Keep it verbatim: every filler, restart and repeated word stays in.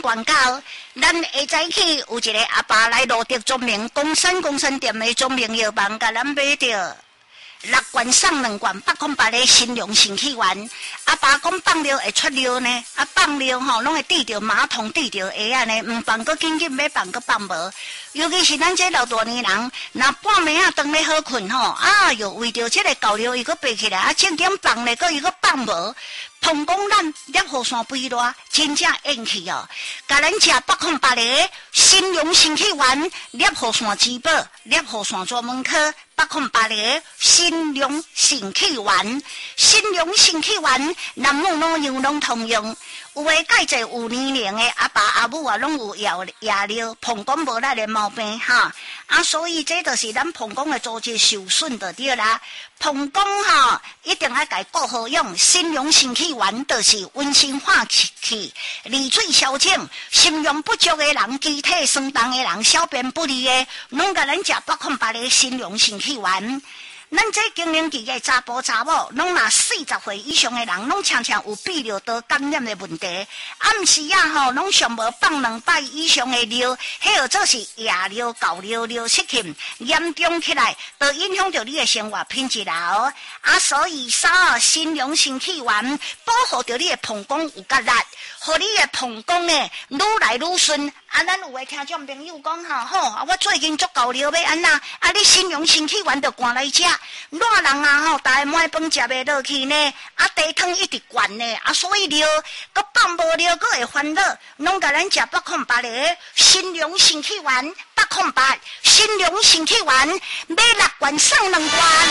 广告。咱下早起有一个阿爸来罗德专门公山公山店的专门药房，甲咱买着六罐送两罐八空八的新龙神气丸。阿爸讲放尿会出尿呢，啊放尿吼拢会滴着马桶滴着鞋安尼，唔放个紧紧要放个放无。尤其是咱这老大年人，若半暝啊当咧好困吼，啊哟为着这个狗尿伊个爬起来，啊正点放咧，个伊个放无。膀胱咱粒雨伞肥热，真正硬气哦！甲咱食八空八个新龙神气丸，粒雨伞滋补，粒雨伞专门科八空八个新龙神气丸，新龙神气丸，男女老幼拢通用。有诶介济有年龄诶阿爸阿母啊，拢有夜夜尿、膀胱无力诶毛病哈。啊，所以这就是咱膀胱诶组织受损就对啦。膀胱哈一定要家顾好用，新龙神气丸就是温馨化气、利水消肿，心阳不足诶人、机体酸重诶人、小便不利诶，拢甲咱食八空八个新龙神气丸。咱这经龄期嘅查甫查某，拢若四十岁以上嘅人，拢常常有泌尿道感染嘅问题。暗时啊吼，拢上无放两摆以上嘅尿，迄号做是夜尿、狗尿、尿失禁，严重起来，就影响到你嘅生活品质啦哦。啊，所以啥新龙神气丸保护到你嘅膀胱有够力，互你嘅膀胱诶愈来愈顺。啊，咱有诶听众朋友讲哈，吼，啊，我最近足够尿要安那？啊，你新龙神气丸就赶来食。热人啊吼，大碗饭食袂落去呢，啊茶汤一直灌呢，啊所以尿，佮放无尿，佮会烦恼，拢甲咱食八空八个新龙神气丸，八空八新龙神气丸，买六罐送两罐。